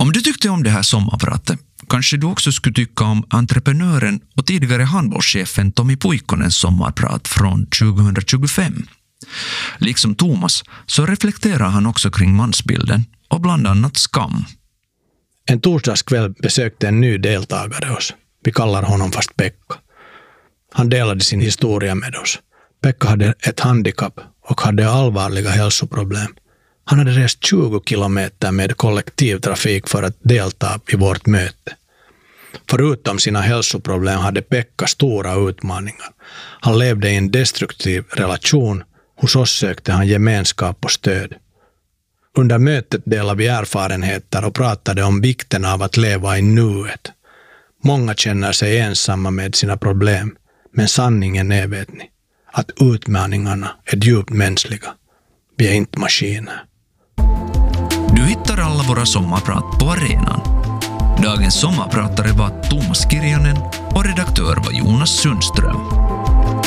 Om du tyckte om det här sommarpratet, kanske du också skulle tycka om entreprenören och tidigare handbollschefen Tommy Puikkonens sommarprat från 2025. Liksom Thomas så reflekterar han också kring mansbilden och bland annat skam. En torsdagskväll besökte en ny deltagare oss. Vi kallar honom fast Pekka. Han delade sin historia med oss. Pekka hade ett handikapp och hade allvarliga hälsoproblem. Han hade rest 20 kilometer med kollektivtrafik för att delta i vårt möte. Förutom sina hälsoproblem hade Pekka stora utmaningar. Han levde i en destruktiv relation. Hos oss sökte han gemenskap och stöd. Under mötet delade vi erfarenheter och pratade om vikten av att leva i nuet. Många känner sig ensamma med sina problem, men sanningen är, vet ni, att utmaningarna är djupt mänskliga. Vi är inte maskiner. Du hittar alla våra sommarprat på arenan. Dagens sommarpratare var Thomas Kirjonen och redaktör var Jonas Sundström.